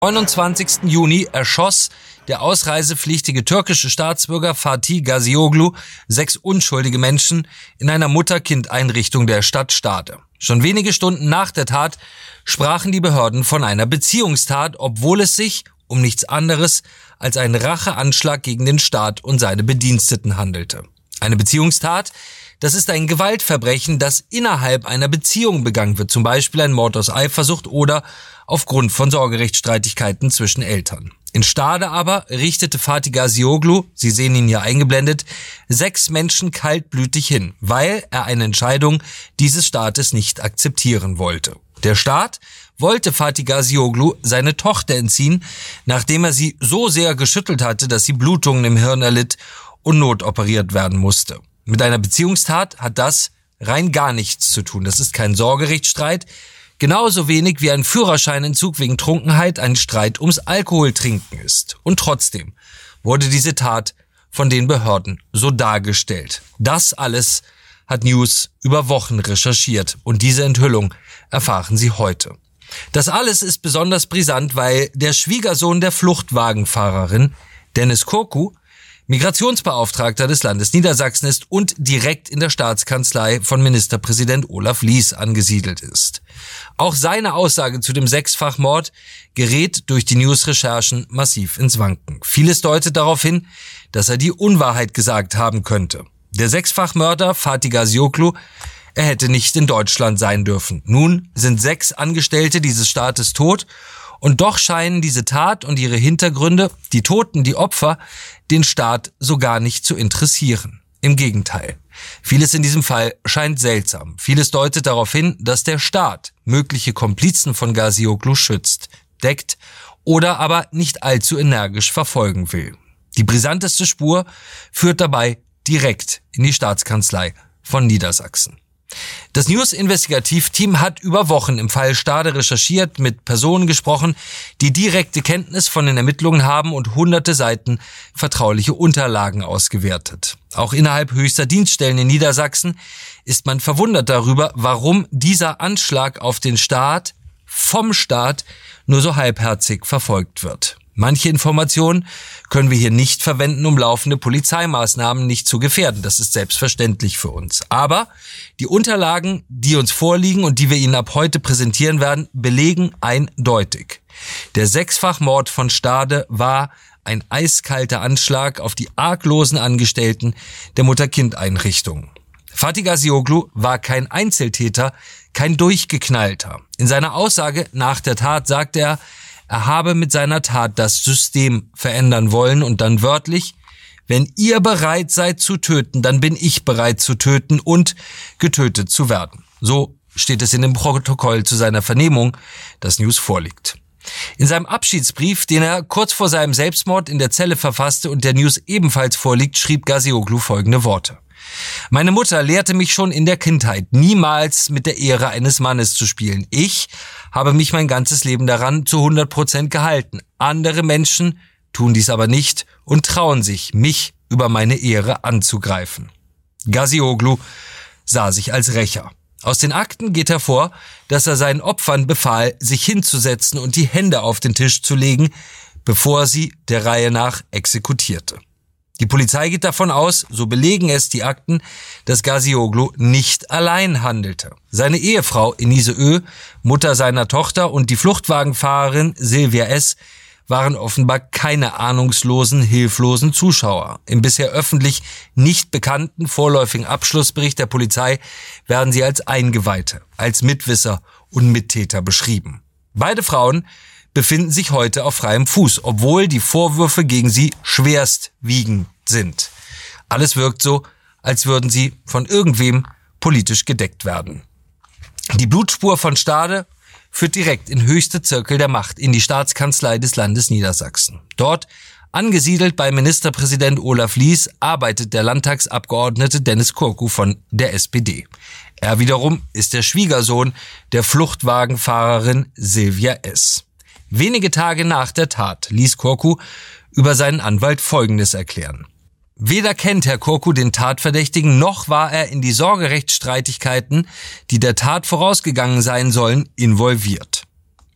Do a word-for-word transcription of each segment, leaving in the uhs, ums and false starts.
neunundzwanzigsten Juni erschoss der ausreisepflichtige türkische Staatsbürger Fatih Gazioglu sechs unschuldige Menschen in einer Mutter-Kind-Einrichtung der Stadt Stade. Schon wenige Stunden nach der Tat sprachen die Behörden von einer Beziehungstat, obwohl es sich um nichts anderes als einen Racheanschlag gegen den Staat und seine Bediensteten handelte. Eine Beziehungstat, das ist ein Gewaltverbrechen, das innerhalb einer Beziehung begangen wird, zum Beispiel ein Mord aus Eifersucht oder aufgrund von Sorgerechtsstreitigkeiten zwischen Eltern. In Stade aber richtete Fatih Gazioglu, Sie sehen ihn hier eingeblendet, sechs Menschen kaltblütig hin, weil er eine Entscheidung dieses Staates nicht akzeptieren wollte. Der Staat wollte Fatih Gazioglu seine Tochter entziehen, nachdem er sie so sehr geschüttelt hatte, dass sie Blutungen im Hirn erlitt und notoperiert werden musste. Mit einer Beziehungstat hat das rein gar nichts zu tun. Das ist kein Sorgerechtsstreit, genauso wenig wie ein Führerscheinentzug wegen Trunkenheit ein Streit ums Alkoholtrinken ist. Und trotzdem wurde diese Tat von den Behörden so dargestellt. Das alles hat News über Wochen recherchiert und diese Enthüllung erfahren Sie heute. Das alles ist besonders brisant, weil der Schwiegersohn der Fluchtwagenfahrerin, Deniz Korku, Migrationsbeauftragter des Landes Niedersachsen ist und direkt in der Staatskanzlei von Ministerpräsident Olaf Lies angesiedelt ist. Auch seine Aussage zu dem Sechsfachmord gerät durch die News-Recherchen massiv ins Wanken. Vieles deutet darauf hin, dass er die Unwahrheit gesagt haben könnte. Der Sechsfachmörder Fatih Gazioglu, er hätte nicht in Deutschland sein dürfen. Nun sind sechs Angestellte dieses Staates tot und doch scheinen diese Tat und ihre Hintergründe, die Toten, die Opfer, den Staat so gar nicht zu interessieren. Im Gegenteil. Vieles in diesem Fall scheint seltsam. Vieles deutet darauf hin, dass der Staat mögliche Komplizen von Gazioglu schützt, deckt oder aber nicht allzu energisch verfolgen will. Die brisanteste Spur führt dabei direkt in die Staatskanzlei von Niedersachsen. Das News-Investigativteam hat über Wochen im Fall Stade recherchiert, mit Personen gesprochen, die direkte Kenntnis von den Ermittlungen haben und hunderte Seiten vertrauliche Unterlagen ausgewertet. Auch innerhalb höchster Dienststellen in Niedersachsen ist man verwundert darüber, warum dieser Anschlag auf den Staat vom Staat nur so halbherzig verfolgt wird. Manche Informationen können wir hier nicht verwenden, um laufende Polizeimaßnahmen nicht zu gefährden. Das ist selbstverständlich für uns. Aber die Unterlagen, die uns vorliegen und die wir Ihnen ab heute präsentieren werden, belegen eindeutig: Der Sechsfachmord von Stade war ein eiskalter Anschlag auf die arglosen Angestellten der Mutter-Kind-Einrichtung. Fatih Gazioglu war kein Einzeltäter, kein Durchgeknallter. In seiner Aussage nach der Tat sagte er, er habe mit seiner Tat das System verändern wollen und dann wörtlich: Wenn ihr bereit seid zu töten, dann bin ich bereit zu töten und getötet zu werden. So steht es in dem Protokoll zu seiner Vernehmung, das News vorliegt. In seinem Abschiedsbrief, den er kurz vor seinem Selbstmord in der Zelle verfasste und der News ebenfalls vorliegt, schrieb Gazioglu folgende Worte: Meine Mutter lehrte mich schon in der Kindheit, niemals mit der Ehre eines Mannes zu spielen. Ich habe mich mein ganzes Leben daran zu hundert Prozent gehalten. Andere Menschen tun dies aber nicht und trauen sich, mich über meine Ehre anzugreifen. Gazioglu sah sich als Rächer. Aus den Akten geht hervor, dass er seinen Opfern befahl, sich hinzusetzen und die Hände auf den Tisch zu legen, bevor er sie der Reihe nach exekutierte. Die Polizei geht davon aus, so belegen es die Akten, dass Gazioglu nicht allein handelte. Seine Ehefrau Enise Ö, Mutter seiner Tochter, und die Fluchtwagenfahrerin Silvia S. waren offenbar keine ahnungslosen, hilflosen Zuschauer. Im bisher öffentlich nicht bekannten vorläufigen Abschlussbericht der Polizei werden sie als Eingeweihte, als Mitwisser und Mittäter beschrieben. Beide Frauen befinden sich heute auf freiem Fuß, obwohl die Vorwürfe gegen sie schwerstwiegend sind. Alles wirkt so, als würden sie von irgendwem politisch gedeckt werden. Die Blutspur von Stade führt direkt in höchste Zirkel der Macht, in die Staatskanzlei des Landes Niedersachsen. Dort, angesiedelt bei Ministerpräsident Olaf Lies, arbeitet der Landtagsabgeordnete Deniz Korku von der S P D. Er wiederum ist der Schwiegersohn der Fluchtwagenfahrerin Silvia S. Wenige Tage nach der Tat ließ Korku über seinen Anwalt Folgendes erklären: Weder kennt Herr Korku den Tatverdächtigen, noch war er in die Sorgerechtsstreitigkeiten, die der Tat vorausgegangen sein sollen, involviert.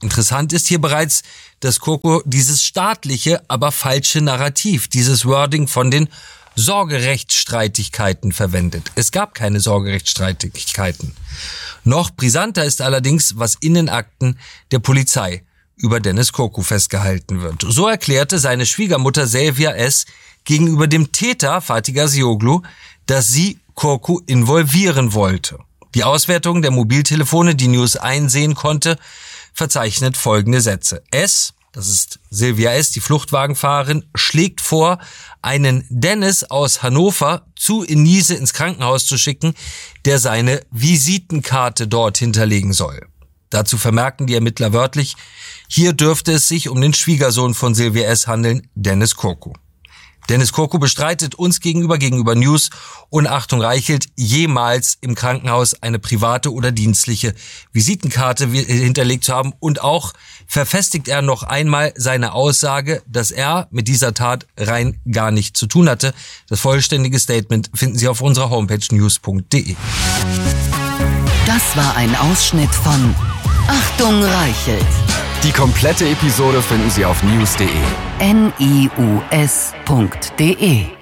Interessant ist hier bereits, dass Kurko dieses staatliche, aber falsche Narrativ, dieses Wording von den Sorgerechtsstreitigkeiten verwendet. Es gab keine Sorgerechtsstreitigkeiten. Noch brisanter ist allerdings, was in den Akten der Polizei über Deniz Korkut festgehalten wird. So erklärte seine Schwiegermutter Selviya S. gegenüber dem Täter Fatih Gazioglu, dass sie Korkut involvieren wollte. Die Auswertung der Mobiltelefone, die News einsehen konnte, verzeichnet folgende Sätze. S, das ist Selviya S., die Fluchtwagenfahrerin, schlägt vor, einen Deniz aus Hannover zu Inise ins Krankenhaus zu schicken, der seine Visitenkarte dort hinterlegen soll. Dazu vermerken die Ermittler wörtlich, hier dürfte es sich um den Schwiegersohn von Selviya S. handeln, Deniz Korkut. Deniz Korkut bestreitet uns gegenüber, gegenüber News und Achtung Reichelt, jemals im Krankenhaus eine private oder dienstliche Visitenkarte hinterlegt zu haben. Und auch verfestigt er noch einmal seine Aussage, dass er mit dieser Tat rein gar nichts zu tun hatte. Das vollständige Statement finden Sie auf unserer Homepage news punkt de. Das war ein Ausschnitt von Achtung Reichelt. Die komplette Episode finden Sie auf news punkt de. N I U S punkt de